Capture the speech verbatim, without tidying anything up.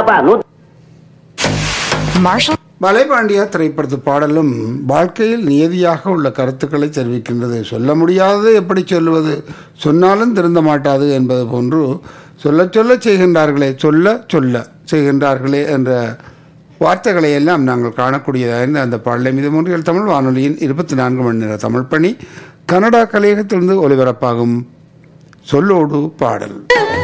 மலைபாண்டியா திரைப்படத்து பாடலும் வாழ்க்கையில் நியதியாக உள்ள கருத்துக்களை தெரிவிக்கின்றது. சொல்ல முடியாதது எப்படி சொல்லுவது, சொன்னாலும் திருந்த மாட்டாது என்பது போன்று சொல்ல சொல்ல செய்கின்றார்களே, சொல்ல சொல்ல செய்கின்றார்களே என்ற வார்த்தைகளை எல்லாம் நாங்கள் காணக்கூடியதாக அந்த பாடலை மீது மூன்றில் தமிழ் வானொலியின் இருபத்தி நான்கு மணி நேர தமிழ் பணி கனடா கலையகத்திலிருந்து ஒலிபரப்பாகும் சொல்லோடு பாடல்.